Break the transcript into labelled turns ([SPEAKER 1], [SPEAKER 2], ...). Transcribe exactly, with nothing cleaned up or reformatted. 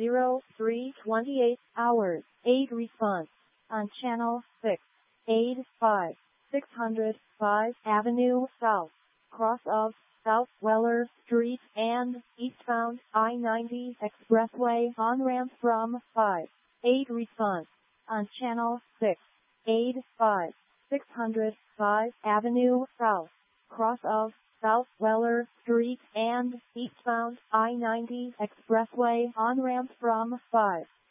[SPEAKER 1] zero three twenty-eight hours. eight response. On channel six. eight five. six hundred five Avenue South. Cross of South Weller Street and eastbound I ninety Expressway on-ramp from five. eight response. On channel six. eight five. six hundred five Avenue South. Cross of South Weller Street and eastbound I ninety Expressway on-ramp from five.